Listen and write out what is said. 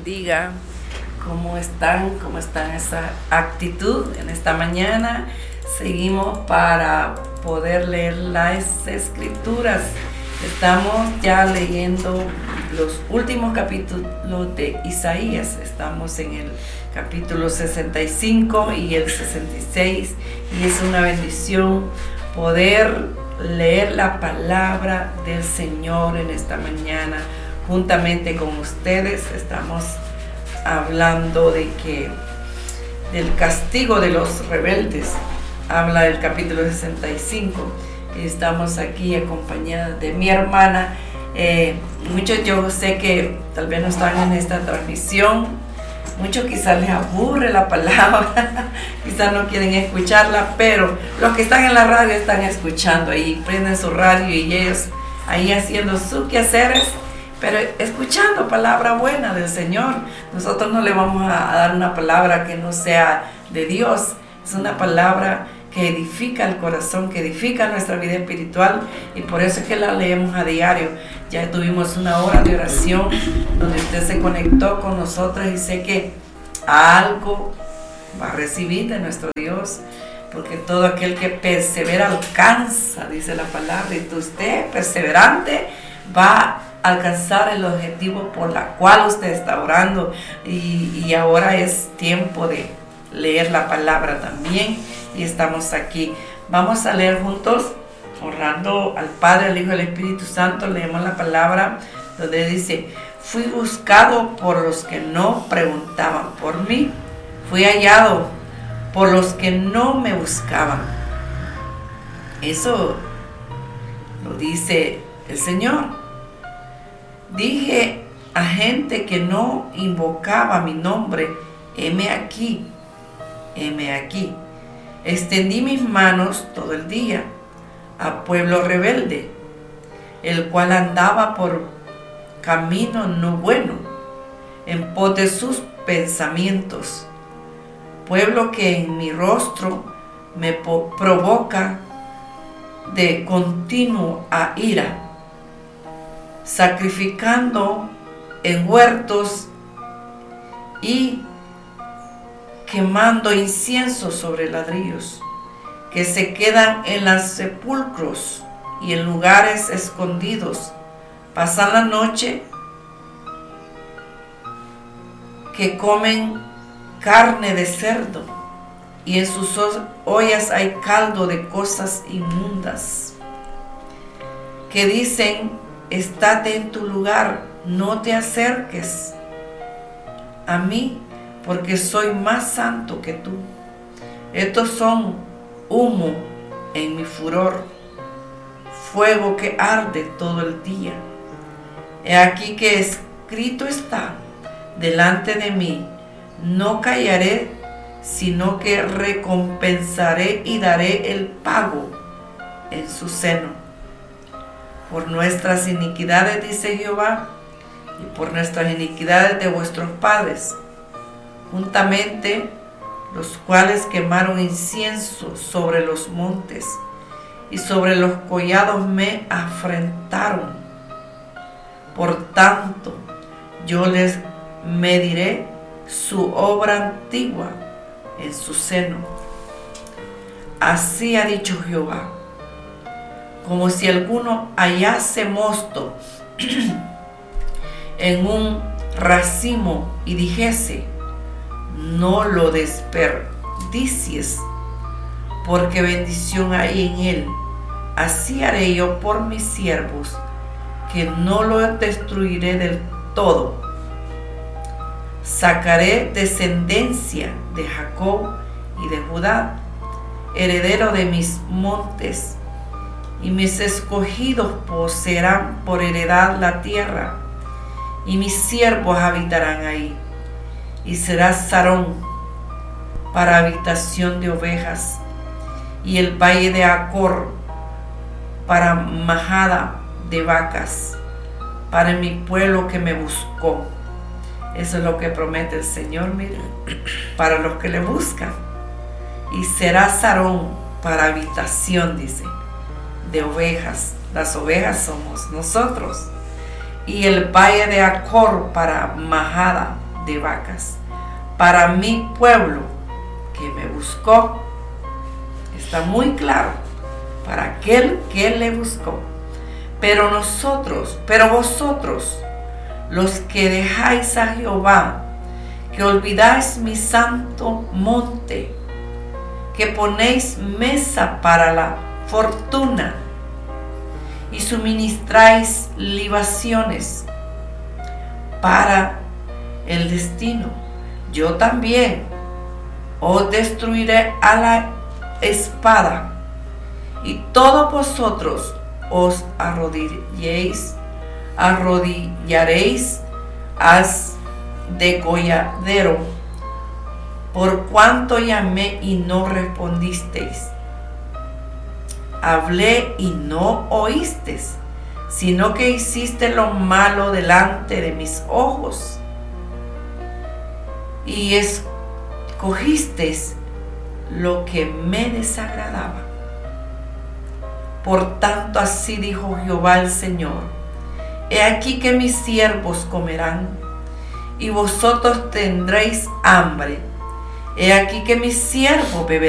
bendiga. ¿Cómo están? ¿Cómo está esa actitud en esta mañana? Seguimos para poder leer las escrituras. Estamos ya leyendo los últimos capítulos de Isaías. Estamos en el capítulo 65 y el 66 y es una bendición poder leer la palabra del Señor en esta mañana. Juntamente con ustedes estamos hablando del castigo de los rebeldes. Habla el capítulo 65. Estamos aquí acompañadas de mi hermana. Muchos yo sé que tal vez no están en esta transmisión. Muchos quizás les aburre la palabra, quizás no quieren escucharla, pero los que están en la radio están escuchando ahí, prenden su radio y ellos ahí haciendo sus quehaceres, pero escuchando palabra buena del Señor. Nosotros no le vamos a dar una palabra que no sea de Dios, es una palabra que edifica el corazón, que edifica nuestra vida espiritual, y por eso es que la leemos a diario. Ya tuvimos una hora de oración donde usted se conectó con nosotros y sé que algo va a recibir de nuestro Dios, porque todo aquel que persevera alcanza, dice la palabra, y usted perseverante va a alcanzar el objetivo por la cual usted está orando, y ahora es tiempo de leer la palabra también. Y estamos aquí. Vamos a leer juntos, honrando al Padre, al Hijo y al Espíritu Santo. Leemos la palabra donde dice: fui buscado por los que no preguntaban por mí. Fui hallado por los que no me buscaban. Eso lo dice el Señor. Dije a gente que no invocaba mi nombre: heme aquí, heme aquí. Extendí mis manos todo el día a pueblo rebelde, el cual andaba por camino no bueno, en pos de sus pensamientos. Pueblo que en mi rostro me provoca de continuo a ira, sacrificando en huertos y quemando incienso sobre ladrillos, que se quedan en los sepulcros y en lugares escondidos. Pasan la noche, que comen carne de cerdo, y en sus ollas hay caldo de cosas inmundas. Que dicen: estate en tu lugar, no te acerques a mí, porque soy más santo que tú. Estos son humo en mi furor, fuego que arde todo el día. He aquí que escrito está delante de mí: no callaré, sino que recompensaré y daré el pago en su seno. Por nuestras iniquidades, dice Jehová, y por nuestras iniquidades de vuestros padres, juntamente, los cuales quemaron incienso sobre los montes y sobre los collados me afrentaron. Por tanto, yo les mediré su obra antigua en su seno. Así ha dicho Jehová: como si alguno hallase mosto en un racimo y dijese: no lo desperdicies, porque bendición hay en él. Así haré yo por mis siervos, que no lo destruiré del todo. Sacaré descendencia de Jacob y de Judá, heredero de mis montes, y mis escogidos poseerán por heredad la tierra, y mis siervos habitarán ahí. Y será Sarón para habitación de ovejas, y el valle de Acor para majada de vacas, para mi pueblo que me buscó. Eso es lo que promete el Señor, miren, para los que le buscan. Y será Sarón para habitación, dice, de ovejas. Las ovejas somos nosotros. Y el valle de Acor para majada de vacas para mi pueblo que me buscó. Está muy claro, para aquel que le buscó. Pero vosotros, los que dejáis a Jehová, que olvidáis mi santo monte, que ponéis mesa para la fortuna y suministráis libaciones para el destino, yo también os destruiré a la espada, y todos vosotros os arrodillaréis al degolladero, por cuanto llamé y no respondisteis, hablé y no oísteis, sino que hiciste lo malo delante de mis ojos, y escogisteis lo que me desagradaba. Por tanto, así dijo Jehová el Señor: he aquí que mis siervos comerán, y vosotros tendréis hambre. He aquí que mis siervos beberán